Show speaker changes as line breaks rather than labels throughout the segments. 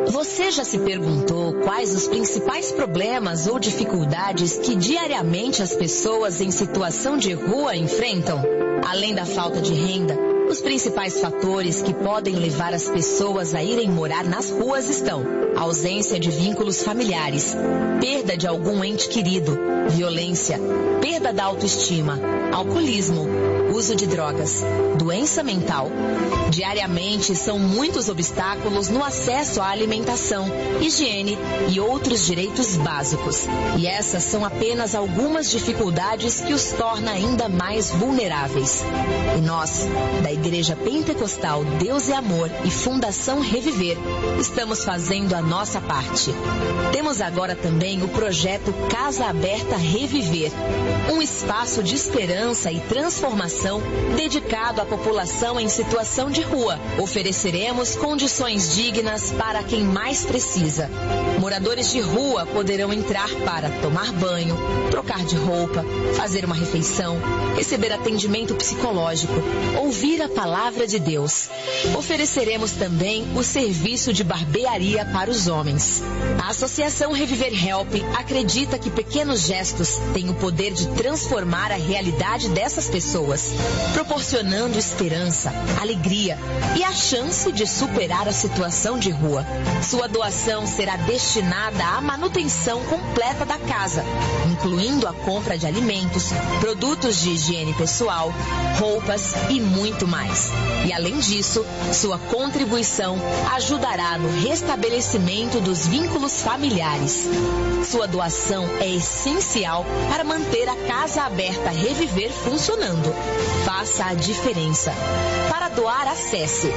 Você já se perguntou quais os principais problemas ou dificuldades que diariamente as pessoas em situação de rua enfrentam? Além da falta de renda, os principais fatores que podem levar as pessoas a irem morar nas ruas estão: ausência de vínculos familiares, perda de algum ente querido, violência, perda da autoestima, alcoolismo, uso de drogas, doença mental. Diariamente são muitos obstáculos no acesso à alimentação, higiene e outros direitos básicos. E essas são apenas algumas dificuldades que os torna ainda mais vulneráveis. E nós, da Igreja Pentecostal Deus é Amor e Fundação Reviver, estamos fazendo a nossa parte. Temos agora também o projeto Casa Aberta Reviver, um espaço de esperança e transformação dedicado à população em situação de rua. Ofereceremos condições dignas para quem mais precisa. Moradores de rua poderão entrar para tomar banho, trocar de roupa, fazer uma refeição, receber atendimento psicológico, ouvir a palavra de Deus. Ofereceremos também o serviço de barbearia para os homens. A Associação Reviver Help acredita que pequenos gestos têm o poder de transformar a realidade dessas pessoas, proporcionando esperança, alegria e a chance de superar a situação de rua. Sua doação será destinada à manutenção completa da casa, incluindo a compra de alimentos, produtos de higiene pessoal, roupas e muito mais. E além disso, sua contribuição ajudará no restabelecimento dos vínculos familiares. Sua doação é essencial para manter a Casa Aberta Reviver funcionando. Faça a diferença. Para doar, acesse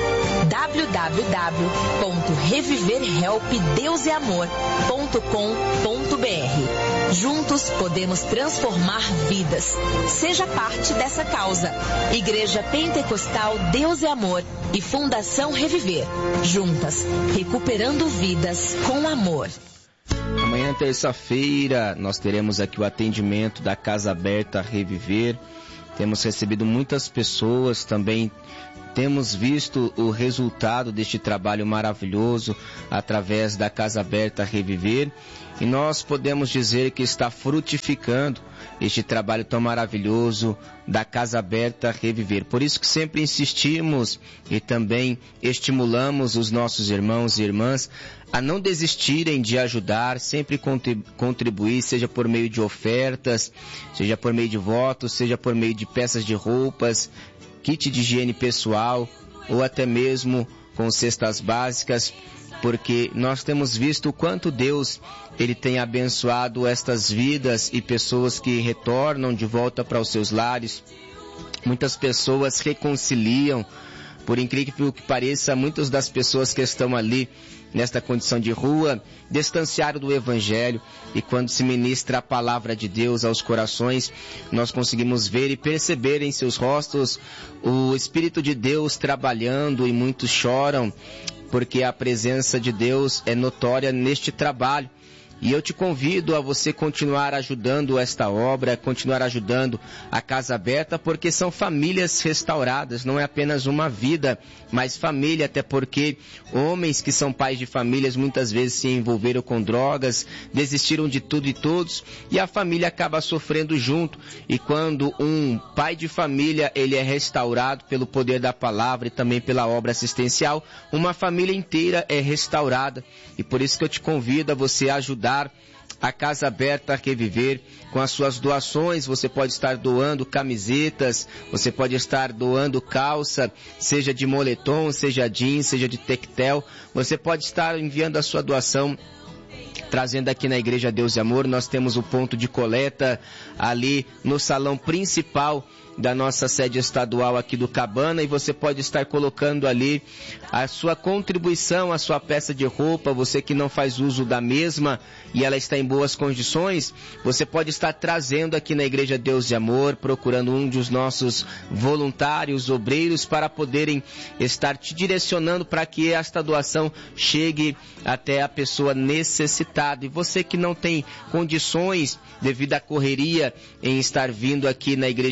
www.reviverhelpdeuseamor.com.br. Juntos podemos transformar vidas. Seja parte dessa causa. Igreja Pentecostal Deus é Amor e Fundação Reviver. Juntas, recuperando vidas com amor.
Amanhã, terça-feira, nós teremos aqui o atendimento da Casa Aberta Reviver. Temos recebido muitas pessoas também. Temos visto o resultado deste trabalho maravilhoso através da Casa Aberta Reviver. E nós podemos dizer que está frutificando este trabalho tão maravilhoso da Casa Aberta Reviver. Por isso que sempre insistimos e também estimulamos os nossos irmãos e irmãs a não desistirem de ajudar, sempre contribuir, seja por meio de ofertas, seja por meio de votos, seja por meio de peças de roupas, kit de higiene pessoal ou até mesmo com cestas básicas, porque nós temos visto o quanto Deus ele tem abençoado estas vidas e pessoas que retornam de volta para os seus lares. Muitas pessoas reconciliam, por incrível que pareça, muitas das pessoas que estão ali nesta condição de rua, distanciaram do Evangelho, e quando se ministra a palavra de Deus aos corações, nós conseguimos ver e perceber em seus rostos o Espírito de Deus trabalhando, e muitos choram, porque a presença de Deus é notória neste trabalho. E eu te convido a você continuar ajudando esta obra, continuar ajudando a Casa Aberta, porque são famílias restauradas, não é apenas uma vida, mas família, até porque homens que são pais de famílias muitas vezes se envolveram com drogas, desistiram de tudo e todos, e a família acaba sofrendo junto. E quando um pai de família ele é restaurado pelo poder da palavra e também pela obra assistencial, uma família inteira é restaurada. E por isso que eu te convido a você ajudar a Casa Aberta Reviver com as suas doações. Você pode estar doando camisetas, você pode estar doando calça, seja de moletom, seja jeans, seja de tectel. Você pode estar enviando a sua doação, trazendo aqui na Igreja Deus e Amor. Nós temos o ponto de coleta ali no salão principal da nossa sede estadual aqui do Cabana, e você pode estar colocando ali a sua contribuição, a sua peça de roupa. Você que não faz uso da mesma e ela está em boas condições, você pode estar trazendo aqui na Igreja Deus e Amor, procurando um dos nossos voluntários, obreiros, para poderem estar te direcionando para que esta doação chegue até a pessoa necessitada. E você que não tem condições devido à correria em estar vindo aqui na Igreja Deus e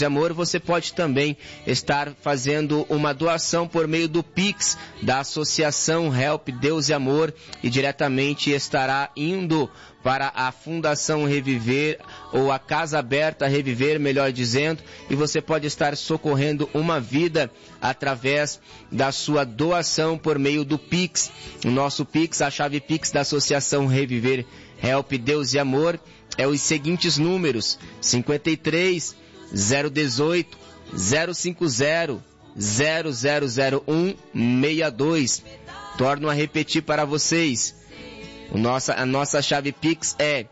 Amor, você pode também estar fazendo uma doação por meio do Pix da Associação Help Deus e Amor e diretamente estará indo para a Fundação Reviver, ou a Casa Aberta Reviver, melhor dizendo, e você pode estar socorrendo uma vida através da sua doação por meio do Pix. O nosso Pix, a chave Pix da Associação Reviver Help Deus e Amor, é os seguintes números: 53 018 050 0001 62. Torno a repetir para vocês. A nossa chave Pix é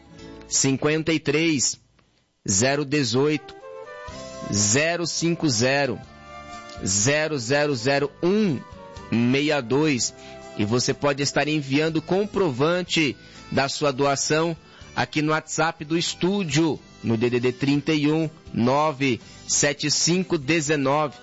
53 018 050 0001 62. E você pode estar enviando comprovante da sua doação aqui no WhatsApp do estúdio, no DDD 31 975 19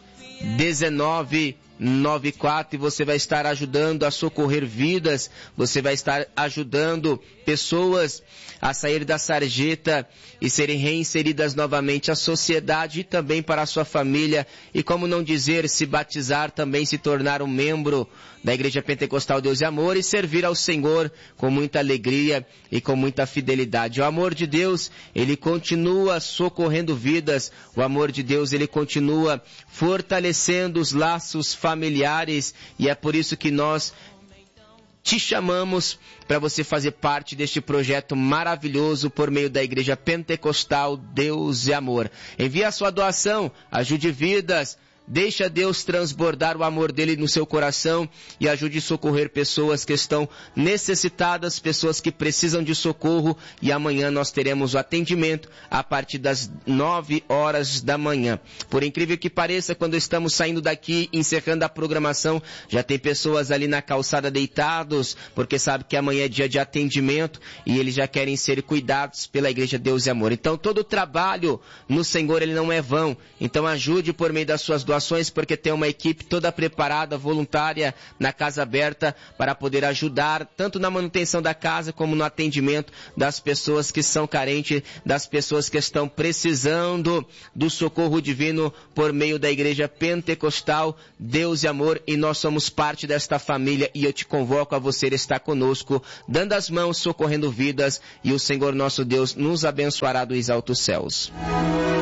94, e você vai estar ajudando a socorrer vidas, você vai estar ajudando pessoas a sair da sarjeta e serem reinseridas novamente à sociedade e também para a sua família, e como não dizer, se batizar, também se tornar um membro da Igreja Pentecostal Deus e Amor e servir ao Senhor com muita alegria e com muita fidelidade. O amor de Deus, ele continua socorrendo vidas, o amor de Deus, ele continua fortalecendo os laços familiares, e é por isso que nós te chamamos para você fazer parte deste projeto maravilhoso por meio da Igreja Pentecostal Deus e Amor. Envie a sua doação, ajude vidas, deixa Deus transbordar o amor dele no seu coração e ajude a socorrer pessoas que estão necessitadas, pessoas que precisam de socorro, e amanhã nós teremos o atendimento a partir das 9 horas da manhã. Por incrível que pareça, quando estamos saindo daqui, encerrando a programação, já tem pessoas ali na calçada deitados, porque sabe que amanhã é dia de atendimento e eles já querem ser cuidados pela Igreja Deus e Amor. Então todo o trabalho no Senhor, ele não é vão. Então ajude por meio das suas doações, porque tem uma equipe toda preparada, voluntária, na Casa Aberta, para poder ajudar tanto na manutenção da casa como no atendimento das pessoas que são carentes, das pessoas que estão precisando do socorro divino por meio da Igreja Pentecostal Deus e Amor, e nós somos parte desta família, e eu te convoco a você estar conosco, dando as mãos, socorrendo vidas, e o Senhor nosso Deus nos abençoará dos altos céus.